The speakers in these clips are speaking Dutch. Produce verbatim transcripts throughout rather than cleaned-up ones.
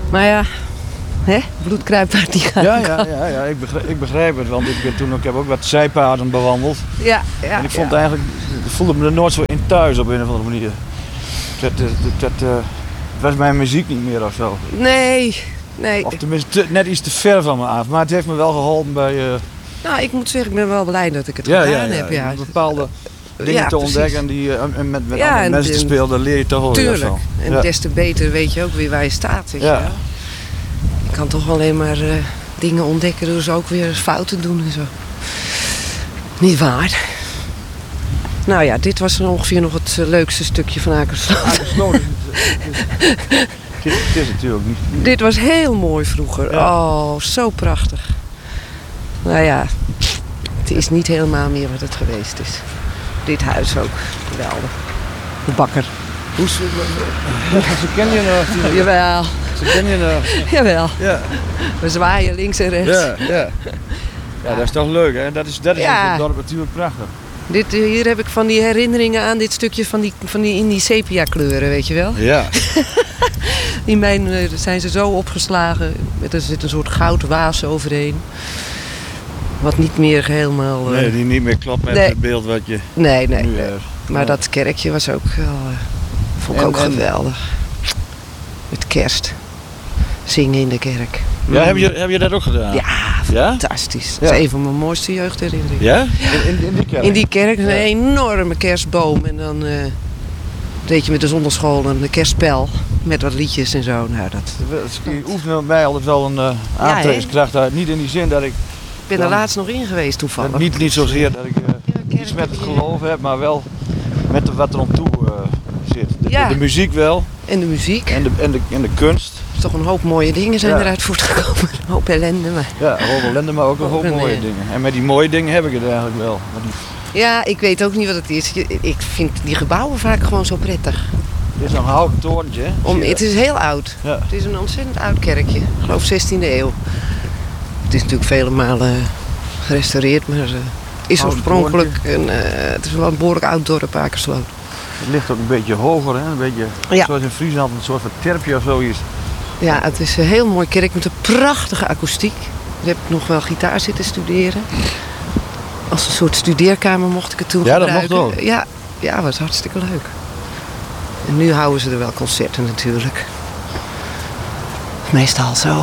Maar ja, hè? Bloed kruipt waar het niet gaat. Ja, ja, ja, ja ik, begrijp, ik begrijp het, want ik, ben toen, ik heb ook wat zijpaden bewandeld. Ja, ja. En ik vond ja. eigenlijk, ik voelde me er nooit zo in thuis op een of andere manier. Het, het, het, het, uh, het was mijn muziek niet meer of zo. Nee, nee. Of tenminste te, net iets te ver van me af. Maar het heeft me wel geholpen bij... Uh, nou, ik moet zeggen, ik ben wel blij dat ik het ja, gedaan ja, ja, heb. Ja. Bepaalde dingen ja, te precies. ontdekken die, uh, en met, met ja, andere en, mensen te spelen, daar leer je toch wel weer tuurlijk. van. En Ja. des te beter weet je ook weer waar je staat. Weet Ja. je wel. Je kan toch alleen maar uh, dingen ontdekken door ze ook weer fouten doen en zo. Niet waar. Nou ja, dit was ongeveer nog het uh, leukste stukje van Akersloot. Akersloot is het, het, is, het is natuurlijk niet... niet Dit was heel mooi vroeger. Ja. Oh, zo prachtig. Nou ja, het is niet helemaal meer wat het geweest is. Dit huis ook. Geweldig. De bakker. Hoe ze, ze ken je nog? Die, Jawel. ze ken je nog? Jawel. Ja. We zwaaien links en rechts. Ja, ja. Ja, dat is toch leuk, hè? Dat is, dat is Ja. in het dorp natuurlijk prachtig. Dit, hier heb ik van die herinneringen aan dit stukje van die, van die, in die sepia kleuren, weet je wel. Ja. In mijn uh, zijn ze zo opgeslagen. Er zit een soort goudwaas overheen. Wat niet meer helemaal... Uh... Nee, die niet meer klopt met Nee. het beeld wat je Nee, nee. nu nee. hebt. Maar Ja. dat kerkje was ook wel... Uh, vond ik En- ook en- geweldig. Met kerst. Zingen in de kerk. Ja, heb je, heb je dat ook gedaan? Ja, Ja? fantastisch. Ja. Dat is een van mijn mooiste jeugdherinneringen. Ja? In, in, in die kerk? In die kerk een Ja. enorme kerstboom. En dan uh, deed je met de zondagschool een kerstspel. Met wat liedjes en zo. Nou, dat... Je oefende mij altijd wel een uh, aantrekkingskracht uit. Niet in die zin dat ik... Ik ben er Dan- laatst nog in geweest toevallig. dat niet, niet zozeer dat ik uh, Ja, iets met het kerk- geloof heb, maar wel met de, wat er om toe uh, zit. De, Ja. de, de muziek wel. En de muziek. En de, en de, en de kunst. Er is toch een hoop mooie dingen zijn Ja. eruit voortgekomen. Een hoop ellende. Maar... Ja, een hoop ellende, maar ook een hoop Ook een, mooie eh, dingen. En met die mooie dingen heb ik het eigenlijk wel. Maar die- Ja, ik weet ook niet wat het is. Je- Ik vind die gebouwen vaak gewoon zo prettig. Dit is een houten torentje, hè? Om, Zie je het is heel oud. dat? Ja. Het is een ontzettend oud kerkje. Ik geloof zestiende eeuw. Het is natuurlijk vele malen gerestaureerd, maar uh, het is Houten oorspronkelijk een, uh, het is wel een behoorlijk oud dorp, Akersloot. Het ligt ook een beetje hoger, hè? Een beetje, Ja. zoals in Friesland, een soort van terpje of zoiets. Ja, het is een heel mooi kerk met een prachtige akoestiek. Daar heb ik nog wel gitaar zitten studeren. Als een soort studeerkamer mocht ik het toen Ja, dat gebruiken. mocht ook. Ja, ja, was hartstikke leuk. En nu houden ze er wel concerten natuurlijk. Meestal zo.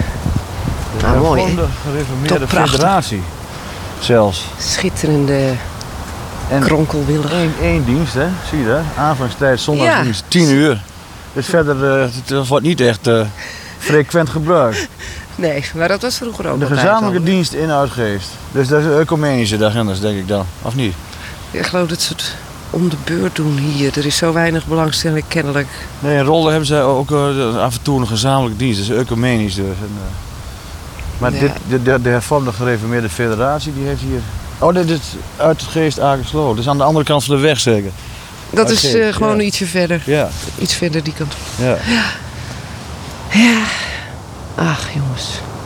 De Nou, mooi, hè? hervormde gereformeerde Toch prachtig. federatie. Zelfs. Schitterende En kronkelwillig. één, één dienst, hè? Zie je dat? Aanvangstijd zondagsdienst, tien uur. Dus verder, uh, het wordt niet echt uh, frequent gebruikt. Nee, maar dat was vroeger ook De altijd gezamenlijke al. dienst inhoudgeest. Dus dat is de ecumenische dag anders, denk ik dan. Of niet? Ik geloof dat ze het om de beurt doen hier. Er is zo weinig belangstelling kennelijk. Nee, in Rolde hebben ze ook uh, af en toe een gezamenlijke dienst. Dus ecumenisch dus. En, uh, maar Ja. dit, de, de, de hervormde gereformeerde federatie, die heeft hier... Oh, dit is uit het geest Akersloot. Dus aan de andere kant van de weg zeker. Dat Oké, is uh, gewoon ja. ietsje verder. Ja, Iets verder die kant. ja. Ja. Ach, jongens.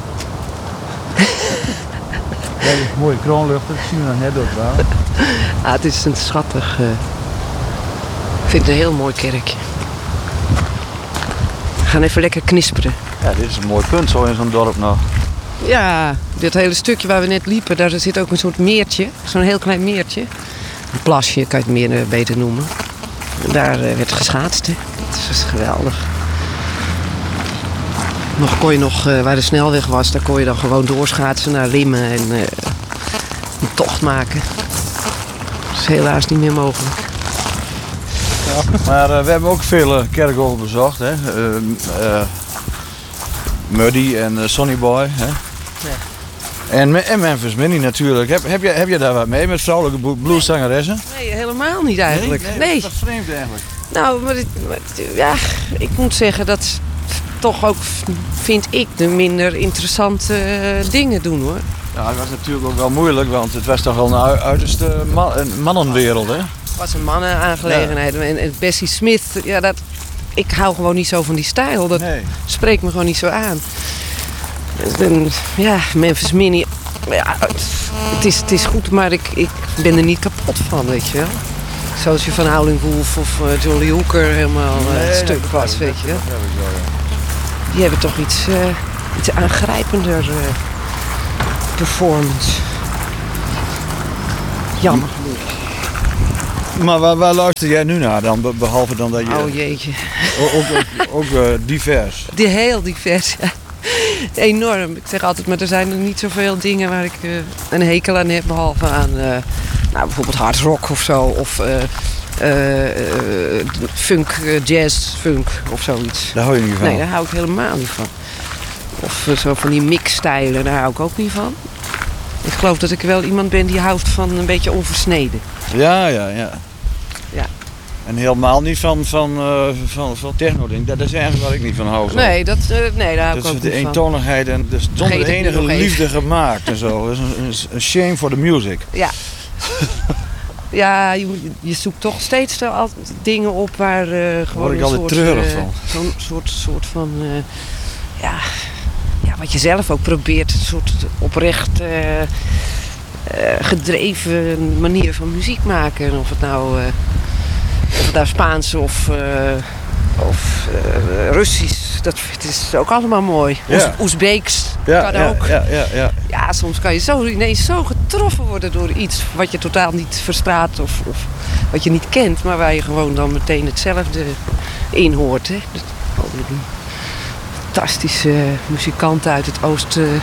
Ja, die mooie kroonluchter, dat zien we nog net ook wel. Ah, het is een schattig... uh, Ik vind het een heel mooi kerkje. We gaan even lekker knisperen. Ja, dit is een mooi punt zo in zo'n dorp nog. Ja, dit hele stukje waar we net liepen, daar zit ook een soort meertje. Zo'n heel klein meertje. Een plasje, kan je het meer uh, beter noemen. En daar uh, werd geschaatst. Hè. Dat was geweldig. Nog kon je nog, uh, waar de snelweg was, daar kon je dan gewoon doorschaatsen naar Limmen en uh, een tocht maken. Dat is helaas niet meer mogelijk. Maar uh, we hebben ook veel uh, kerkhoven bezocht. Hè. Uh, uh, Muddy en uh, Sonny Boy. Hè. Ja. En, en Memphis Minnie natuurlijk. Heb, heb, je, heb je daar wat mee met vrouwelijke blueszangeressen? Nee, helemaal niet eigenlijk. Nee, Nee. dat is toch vreemd eigenlijk? Nou, maar, dit, maar ja, ik moet zeggen dat toch ook, vind ik, de minder interessante uh, dingen doen hoor. Ja, het was natuurlijk ook wel moeilijk, want het was toch wel een ui- uiterste man, een mannenwereld, hè? Het was een mannenaangelegenheid. En, en Bessie Smith, ja, dat, ik hou gewoon niet zo van die stijl. Dat Nee. spreekt me gewoon niet zo aan. En, ja, Memphis Minnie, ja, het, het, is, het is goed, maar ik, ik ben er niet kapot van, weet je wel. Zoals je van Howlin' Wolf of uh, Jolly Hooker helemaal uh, Nee, stuk dat was, begrijp ik, weet je wel. dat begrijp ik wel, ja. Die hebben toch iets, uh, iets aangrijpender uh, performance. Jammer genoeg. Maar waar, waar luister jij nu naar dan? Behalve dan dat je... Oh jeetje. Ook, ook, ook uh, divers. Die heel divers, ja. Enorm. Ik zeg altijd, maar er zijn er niet zoveel dingen waar ik uh, een hekel aan heb. Behalve aan uh, nou, bijvoorbeeld hard rock of zo. Of uh, uh, uh, funk, uh, jazz, funk of zoiets. Daar hou je niet van? Nee, daar hou ik helemaal niet van. Of uh, zo van die mixstijlen, daar hou ik ook niet van. Ik geloof dat ik wel iemand ben die houdt van een beetje onversneden. Ja, ja, ja. Ja. En helemaal niet van, van, uh, van, van techno-ding. Dat is eigenlijk waar ik niet van hou. Zo. Nee, dat, uh, nee, daar hou ik ook niet van. De eentonigheid en dus zonder enige liefde gemaakt en zo. Dat is een, een shame for the music. Ja. Ja, je, je zoekt toch steeds altijd dingen op waar uh, gewoon Word ik een altijd soort, treurig uh, van. Zo'n soort, soort van, uh, ja, ja, wat je zelf ook probeert, een soort oprecht uh, uh, gedreven manier van muziek maken. En of het nou, uh, of het nou Spaans of, uh, of uh, Russisch, dat het is ook allemaal mooi. Ja. Oezbeeks Ja, kan ja, ook. Ja, ja, ja. Ja, soms kan je zo ineens zo getroffen worden door iets wat je totaal niet verstaat of, of wat je niet kent, maar waar je gewoon dan meteen hetzelfde in hoort. Hè. Dat, oh, die fantastische muzikanten uit het oosten.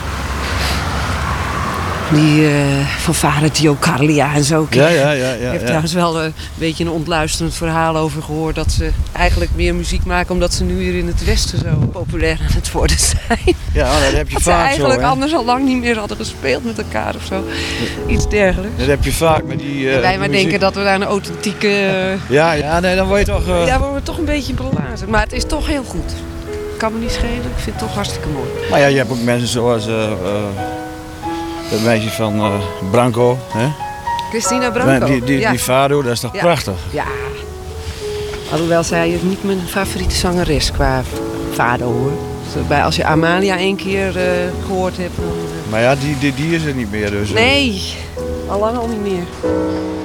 Die uh, van Vare Dio Carlia en zo. Ja, ja, ja, ja, Ik heb ja. trouwens wel een beetje een ontluisterend verhaal over gehoord. Dat ze eigenlijk meer muziek maken omdat ze nu hier in het Westen zo populair aan het worden zijn. Ja, dat heb je dat vaak ze eigenlijk zo, hè? anders al lang niet meer hadden gespeeld met elkaar of zo. Iets dergelijks. Dat heb je vaak met die uh, En wij maar muziek. denken dat we daar een authentieke... Uh, Ja, ja, nee, dan word je toch... Uh... ja, worden we toch een beetje belazerd. Maar het is toch heel goed. Kan me niet schelen. Ik vind het toch hartstikke mooi. Maar ja, je hebt ook mensen zoals... Uh, uh, dat meisje van uh, Branco, hè? Christina Branco. Die, die, ja. die Fado, dat is toch ja. prachtig? Ja. Alhoewel zij is niet mijn favoriete zangeres qua Fado, hoor. Bij, als je Amalia één keer uh, gehoord hebt... Dan, uh... Maar ja, die, die, die is er niet meer dus. Nee, al lang al niet meer.